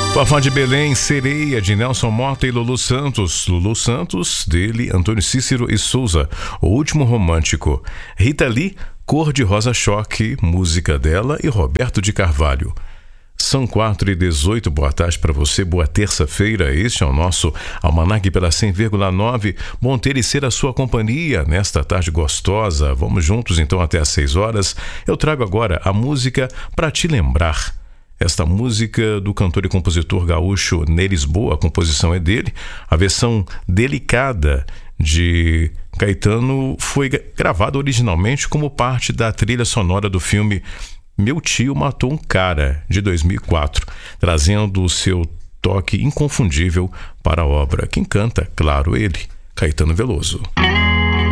Fafá de Belém, Sereia, de Nelson Mota e Lulu Santos. Lulu Santos, dele, Antônio Cícero e Souza, O Último Romântico. Rita Lee, Cor de Rosa Choque, música dela e Roberto de Carvalho. São 4h18, boa tarde para você, boa terça-feira. Este é o nosso Almanac pela 100,9. Bom ter e ser a sua companhia nesta tarde gostosa. Vamos juntos então até às 6 horas. Eu trago agora a música Pra Te Lembrar. Esta música do cantor e compositor gaúcho Ney Lisboa, a composição é dele. A versão delicada de Caetano foi gravada originalmente como parte da trilha sonora do filme Meu Tio Matou um Cara, de 2004, trazendo o seu toque inconfundível para a obra. Quem canta, claro, ele, Caetano Veloso.